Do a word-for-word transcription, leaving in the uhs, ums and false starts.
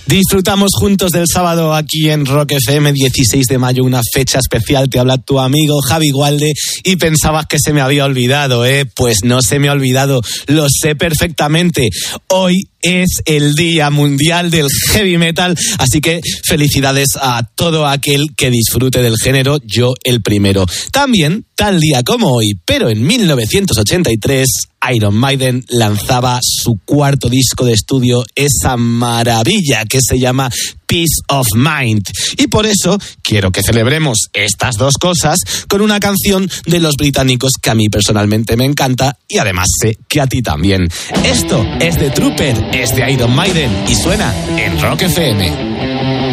Disfrutamos juntos del sábado aquí en Rock F M, dieciséis de mayo, una fecha especial. Te habla tu amigo Javi Gualde y pensabas que se me había olvidado, ¿eh? Pues no se me ha olvidado, lo sé perfectamente. Hoy es el Día Mundial del Heavy Metal, así que felicidades a todo aquel que disfrute del género, yo el primero. También, tal día como hoy, pero en mil novecientos ochenta y tres, Iron Maiden lanzaba su cuarto disco de estudio, esa maravilla que se llama Peace of Mind. Y por eso quiero que celebremos estas dos cosas con una canción de los británicos que a mí personalmente me encanta y además sé que a ti también. Esto es de Trooper, es de Iron Maiden y suena en Rock F M.